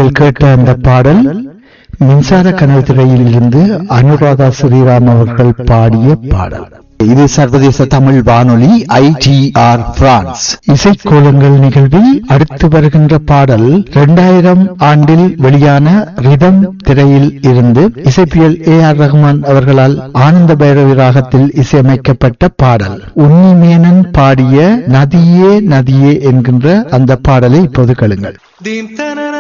நீங்கள் கேட்ட அந்த பாடல் மின்சார கனவு திரையில் இருந்து அனுராதா ஸ்ரீராம் அவர்கள் பாடிய பாடல். இது சர்வதேச தமிழ் வானொலி ITR பிரான்ஸ். இசைக்கோலங்கள் நிகழ்வில் அடுத்து வருகின்ற பாடல் 2000 ஆண்டில் வெளியான ரிதம் திரையில் இருந்து இசைப்பியல் AR ரஹ்மான் அவர்களால் ஆனந்த பைரவி ராகத்தில் இசையமைக்கப்பட்ட பாடல். உன்னிமேனன் பாடிய நதியே நதியே என்கின்ற அந்த பாடலை இப்போது கேளுங்கள்.